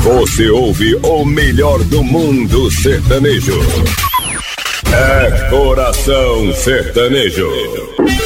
Você ouve o melhor do mundo sertanejo. É Coração Sertanejo.